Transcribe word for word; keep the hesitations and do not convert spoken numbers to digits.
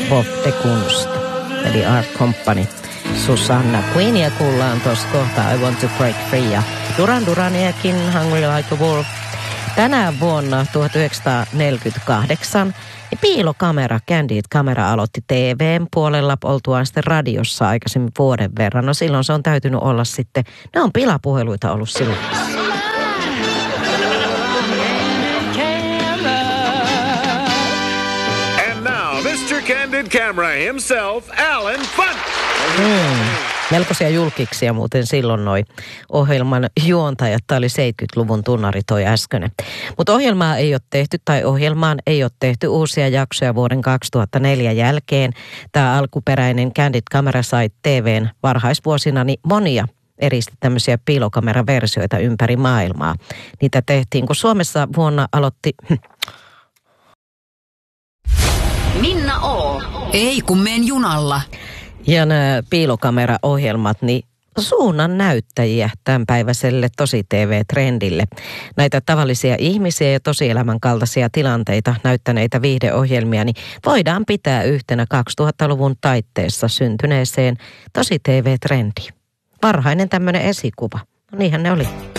Bob de Kunst, eli Art Company. Susanna Queenia kuullaan tuossa kohtaa I Want to Break Free ja Duran Duraniakin Hungry Like a Wolf. Tänä vuonna tuhatyhdeksänsataaneljäkymmentäkahdeksan ja piilokamera, Candid-kamera aloitti T V:n puolella oltuaan sitten radiossa aikaisemmin vuoden verran. No silloin se on täytynyt olla sitten, ne on pilapuheluita ollut silloin. And now mister Candid Camera himself, Alan Funt. Hmm. Melkoisia julkiksia muuten silloin noi ohjelman juontajat. Tämä oli seitsemänkymmentäluvun tunnari toi äskeinen. Mutta ohjelmaa ei ole tehty tai ohjelmaan ei ole tehty uusia jaksoja vuoden kaksituhattaneljä jälkeen. Tämä alkuperäinen Candid-kamera sai T V:n varhaisvuosina niin monia eri tämmöisiä piilokameraversioita ympäri maailmaa. Niitä tehtiin, kun Suomessa vuonna aloitti... Minna O. Ei kun menen junalla. Ja nämä piilokameraohjelmat, niin suunnan näyttäjiä tämänpäiväiselle tosi-T V-trendille. Näitä tavallisia ihmisiä ja tosielämän kaltaisia tilanteita näyttäneitä viihdeohjelmia, niin voidaan pitää yhtenä kaksituhattaluvun taitteessa syntyneeseen tosi-T V-trendiin. Varhainen tämmöinen esikuva. No niinhän ne oli.